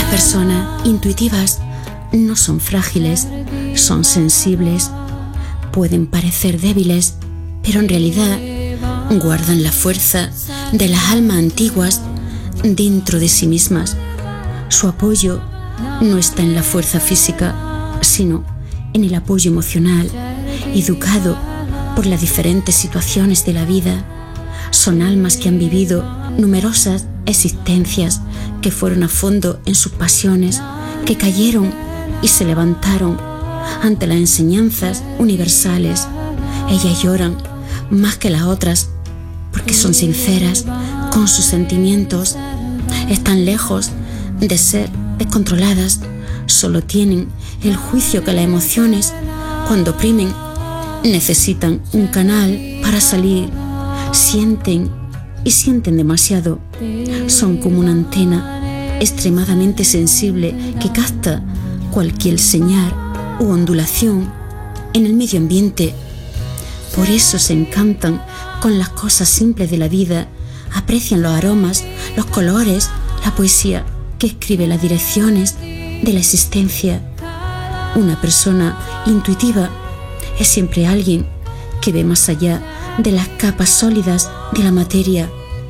personas intuitivas no son frágiles, son sensibles. Pueden parecer débiles, pero en realidad guardan la fuerza de las almas antiguas dentro de sí mismas. Su apoyo no está en la fuerza física, sino en el apoyo emocional, educado por las diferentes situaciones de la vida. Son almas que han vivido numerosas existencias, que fueron a fondo en sus pasiones, que cayeron y se levantaron ante las enseñanzas universales. Ellas lloran más que las otras porque son sinceras con sus sentimientos. Están lejos de ser descontroladas, solo tienen el juicio que las emociones, cuando oprimen, necesitan un canal para salir. Sienten y sienten demasiado. Son como una antena extremadamente sensible que capta cualquier señal u ondulación en el medio ambiente. Por eso se encantan con las cosas simples de la vida, aprecian los aromas, los colores, la poesía que escribe las direcciones de la existencia. Una persona intuitiva es siempre alguien que ve más allá de las capas sólidas de la materia.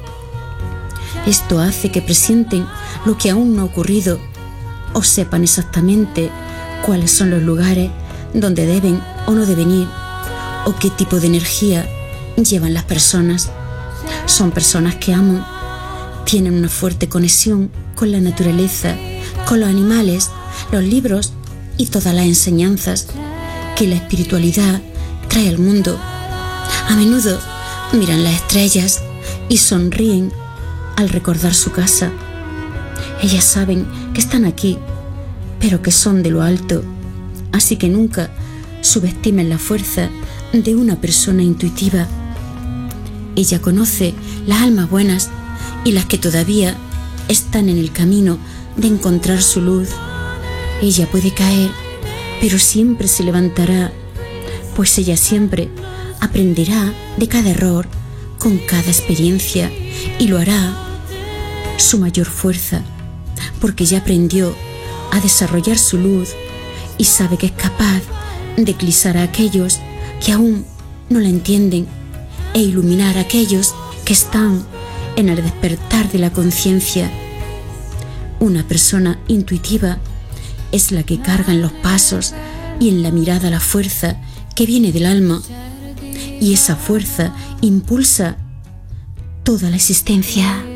Esto hace que presienten lo que aún no ha ocurrido o sepan exactamente cuáles son los lugares donde deben o no deben ir, o qué tipo de energía llevan las personas. Son personas que aman, tienen una fuerte conexión con la naturaleza, con los animales, los libros y todas las enseñanzas que la espiritualidad trae al mundo. A menudo miran las estrellas y sonríen al recordar su casa. Ellas saben que están aquí, pero que son de lo alto, así que nunca subestimen la fuerza de una persona intuitiva. Ella conoce las almas buenas y las que todavía están en el camino de encontrar su luz. Ella puede caer, pero siempre se levantará, pues ella siempre aprenderá de cada error, con cada experiencia, y lo hará su mayor fuerza, porque ya aprendió a desarrollar su luz y sabe que es capaz de eclipsar a aquellos que aún no la entienden e iluminar a aquellos que están en el despertar de la conciencia. Una persona intuitiva es la que carga en los pasos y en la mirada la fuerza que viene del alma, y esa fuerza impulsa toda la existencia.